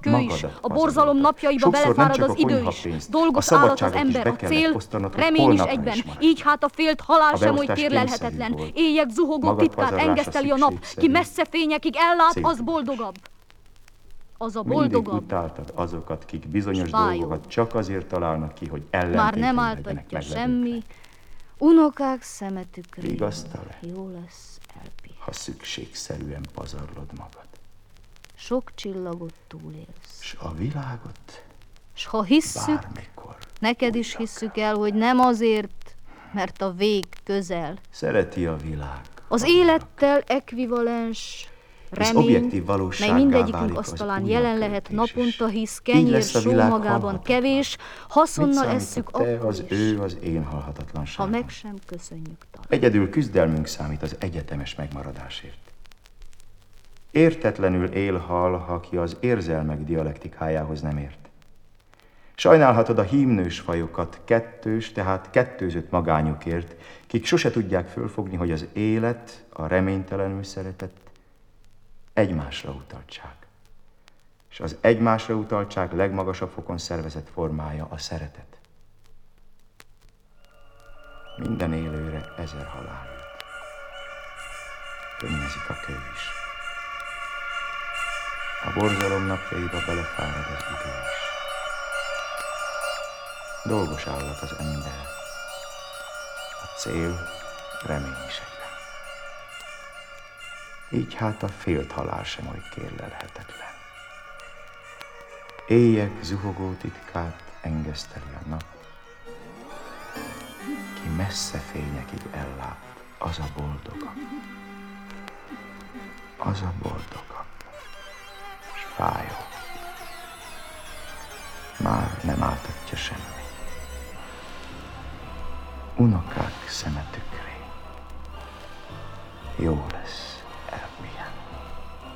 kő is, a borzalom napjaiba belefárad az idő is. Dolgos állat az ember, a cél, remény is egyben. Így hát a félt halál sem oly kérlelhetetlen. Éjjeg zuhogó titkát engeszteli a nap, ki messze fényekig ellát, az boldogabb. Az a boldogabb. Mindig utáltad azokat, kik bizonyos dolgokat csak azért találnak ki, hogy ellentétben már nem áltatja semmi, unokák szeme tükrén. Jó lesz elpihen. Ha szükségszerűen pazarlod magad. Sok csillagot túlélsz. S a világot s ha hisszük, bármikor neked is hisszük el, hogy nem azért, mert a vég közel. Szereti a világ. Az élettel ekvivalens remény, mely mindegyikünk asztalán jelen lehet naponta, hisz kenyér só magában kevés, haszonnal esszük akkor az ő, az én halhatatlanságom. ha meg sem köszönjük talán. Egyedül küzdelmünk számít az egyetemes megmaradásért. Értetlenül él-hal, aki az érzelmek dialektikájához nem ért. Sajnálhatod a hímnős fajokat kettős, tehát kettőzött magányukért, kik sose tudják fölfogni, hogy az élet, a reménytelenül szeretett, egymásra utaltság. És az egymásra utaltság legmagasabb fokon szervezett formája a szeretet. Minden élőre 1000 halál jut. Könnyezik a kő is. A borzalom napjaiba belefárad az idő is. Dolgos állat az ember. A cél remény is egyben. Így hát a félt halál sem oly kérlelhetetlen. Éjjeg zuhogó titkát engeszteli a nap. Ki messze fényekig ellát, az a boldogabb. Az a boldogabb. S fájó. Már nem áltatja semmi. Unokák szeme tükrén. Jó lesz.